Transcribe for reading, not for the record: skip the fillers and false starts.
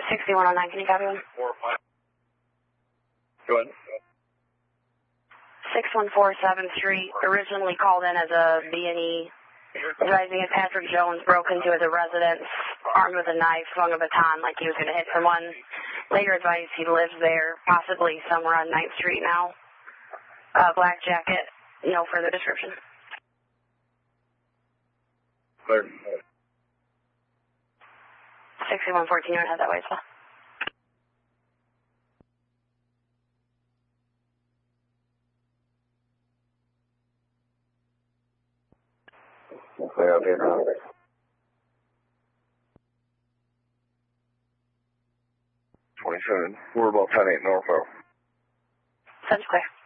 6109, can you copy one? Go ahead. 61473, originally called in as a B&E, advising that Patrick Jones broke into his residence, armed with a knife, swung a baton like he was going to hit someone. Later advised he lives there, possibly somewhere on 9th Street now. Black jacket, no further description. Clear. 6114, you want to head that way as well? Clear up here now. 27. We're about 10-8 Norfolk. Sounds clear.